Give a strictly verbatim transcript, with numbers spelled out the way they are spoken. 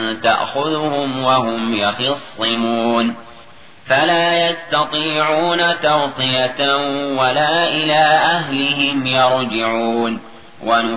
تأخذهم وهم يخصمون فلا يستطيعون توصية ولا إلى أهلهم يرجعون